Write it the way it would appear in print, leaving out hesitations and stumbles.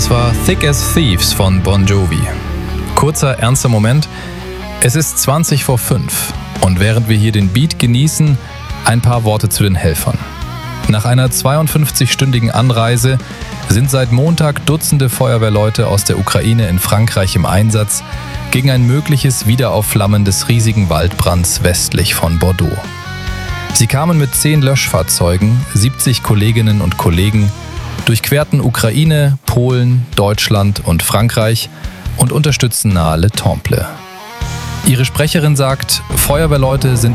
Das war Thick as Thieves von Bon Jovi. Kurzer, ernster Moment. Es ist 20 vor 5 und während wir hier den Beat genießen, ein paar Worte zu den Helfern. Nach einer 52-stündigen Anreise sind seit Montag Dutzende Feuerwehrleute aus der Ukraine in Frankreich im Einsatz gegen ein mögliches Wiederaufflammen des riesigen Waldbrands westlich von Bordeaux. Sie kamen mit 10 Löschfahrzeugen, 70 Kolleginnen und Kollegen, durchquerten Ukraine, Polen, Deutschland und Frankreich und unterstützen nahe Le Temple. Ihre Sprecherin sagt, Feuerwehrleute sind